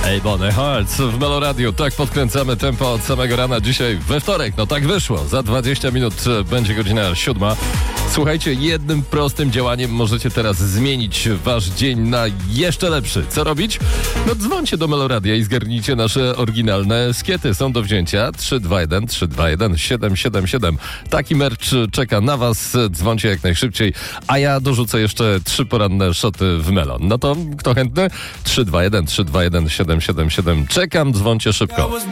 Bonny Hearts w Melo Radio. Tak podkręcamy tempo od samego rana dzisiaj we wtorek. No tak wyszło. Za 20 minut będzie godzina 7. Słuchajcie, jednym prostym działaniem możecie teraz zmienić wasz dzień na jeszcze lepszy. Co robić? No dzwońcie do Melo Radia i zgarnijcie nasze oryginalne skiety. Są do wzięcia 321 321 777. Taki merch czeka na was. Dzwońcie jak najszybciej. A ja dorzucę jeszcze 3 poranne szoty w Melo. No to kto chętny? 321 321 777. Czekam, dzwońcie szybko.